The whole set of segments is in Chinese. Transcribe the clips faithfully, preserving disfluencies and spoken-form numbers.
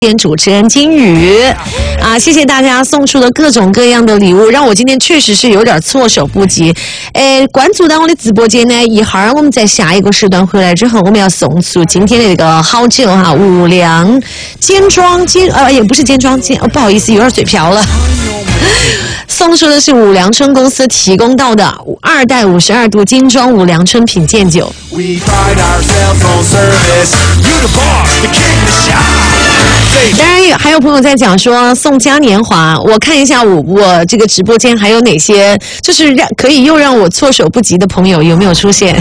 今天主持人金宇啊，谢谢大家送出的各种各样的礼物，让我今天确实是有点措手不及。诶，关注到我的直播间呢，一会儿我们在下一个时段回来之后，我们要送出今天的这个好酒哈，五粮尖庄尖呃也不是尖庄尖、哦，不好意思，有点嘴瓢了。送出的是五粮春公司提供到的二代五十二度精装五粮春品鉴酒。当然还有朋友在讲说送嘉年华，我看一下我我这个直播间还有哪些就是让可以又让我措手不及的朋友有没有出现？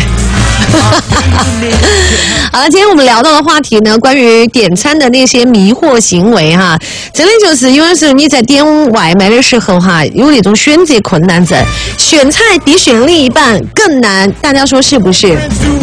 好了，今天我们聊到的话题呢，关于点餐的那些迷惑行为哈，真的就是有的时候你在点外卖的时候哈，有那种选择困难症，选菜比选另一半更难，大家说是不是？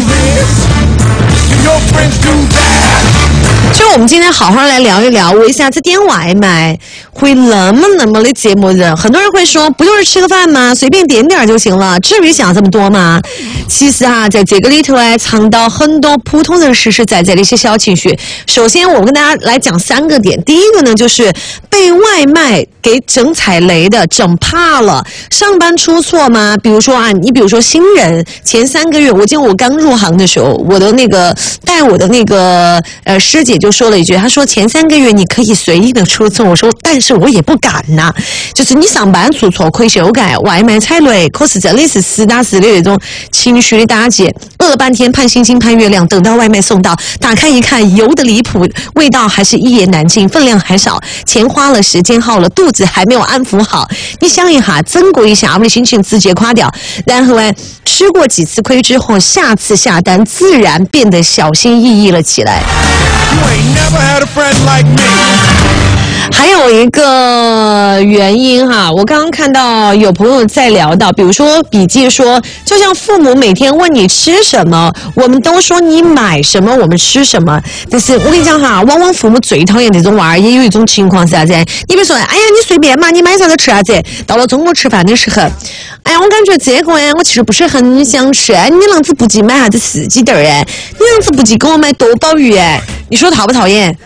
就我们今天好好来聊一聊，为啥子点外卖会那么那么的折磨人？很多人会说，不就是吃个饭吗？随便点点就行了，至于想这么多吗？其实啊，在这个里头哎，藏到很多普通人实实在在的一些小情绪。首先，我跟大家来讲三个点。第一个呢，就是被外卖给整踩雷的、整怕了。上班出错吗？比如说啊，你比如说新人前三个月，我记得我刚入行的时候，我的那个带我的那个呃师姐就说了一句，她说前三个月你可以随意的出错，我说但是我也不敢呐、啊，就是你上班出错可以修改，外卖踩雷，可是真的是实打实的那种情绪的打击，饿了半天盼星星盼月亮，等到外卖送到，打开一看油的离谱，味道还是一言难尽，分量还少，钱花了时间耗了，肚子还没有安抚好，你想一下，整个一下午的心情直接垮掉，然后哎吃过几次亏之后，下次下单自然变得小心翼翼了起来。还有一个原因哈，我刚刚看到有朋友在聊到，比如说笔记说，就像父母每天问你吃什么，我们都说你买什么，我们吃什么。但是我跟你讲哈，往往父母最讨厌这种娃儿，也有一种情况是啥子？你比如说，哎呀，你随便嘛，你买啥子吃啥子。到了中午吃饭的时候，哎呀，我感觉这个哎，我其实不是很想吃。哎，你啷子不记买啥子四季豆儿哎？你啷子不记给我买多宝鱼哎？你说讨不讨厌？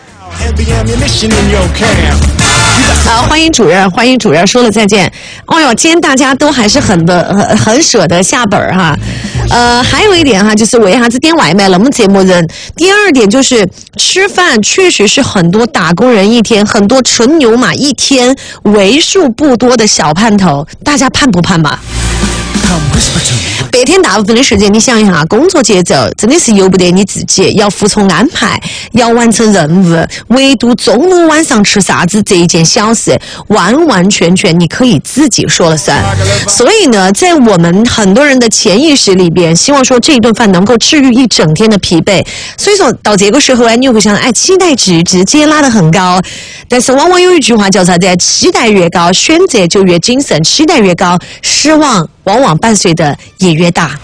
好，欢迎主任，欢迎主任，说了再见。哦哟，今天大家都还是很的很很舍得下本哈。呃，还有一点哈，就是为啥子点外卖那么折磨人？第二点就是吃饭确实是很多打工人一天，很多纯牛马一天为数不多的小盼头，大家盼不盼吧？白天大部分的时间，你想一下，工作节奏真的是由不得你自己，要服从安排，要完成任务。唯独中午晚上吃啥子这一件小事，完完全全你可以自己说了算。所以呢，在我们很多人的潜意识里边，希望说这一顿饭能够治愈一整天的疲惫。所以说到这个时候，哎，你会想，哎，期待值直接拉得很高。但是往往有一句话叫啥子？期待越高，选择就越谨慎；期待越高，失望往往伴随的也越大。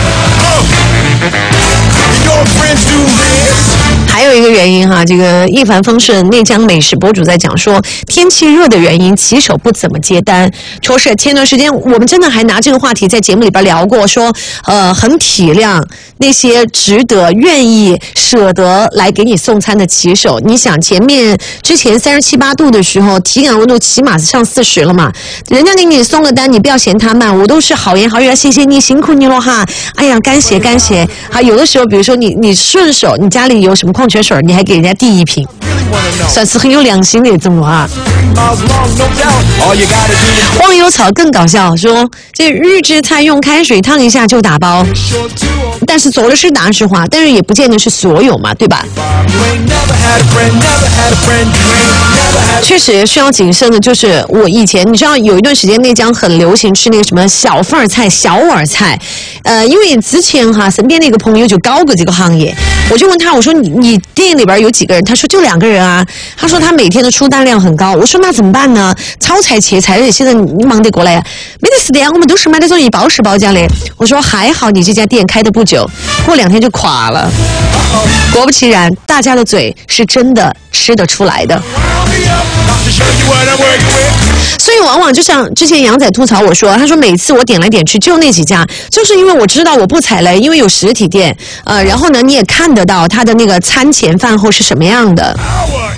还有一个原因哈，这个一帆风顺内江美食博主在讲说，天气热的原因，骑手不怎么接单。说是前段时间我们真的还拿这个话题在节目里边聊过，说呃很体谅那些值得、愿意、舍得来给你送餐的骑手。你想前面之前三十七八度的时候，体感温度起码是上四十了嘛，人家给你送个单，你不要嫌他慢，我都是好言好语，谢谢你，辛苦你了哈。哎呀，感谢感谢。啊，有的时候比如说你你顺手，你家里有什么矿泉水，你还给人家递一瓶，算是很有良心的一种啊。忘忧草更搞笑，说这预制菜用开水烫一下就打包，但是做的是大实话，但是也不见得是所有嘛，对吧？确实需要谨慎的，就是我以前你知道有一段时间内江很流行吃那个什么小份儿菜、小碗菜，呃，因为之前哈身边那个朋友就搞过这个行业，我就问他，我说你你店里边有几个人？他说就两个人啊。他说他每天的出单量很高。我说那怎么办呢？炒菜切菜的现在你忙得过来呀？没得事的呀，我们都是买那种一包十包价的。我说还好你这家店开的不久，过两天就垮了。果不其然，大家的嘴是真的吃得出来的。所以往往就像之前杨仔吐槽我说，他说每次我点来点去就那几家，就是因为我知道我不踩雷，因为有实体店，呃，然后呢你也看得到他的那个餐前饭后是什么样的。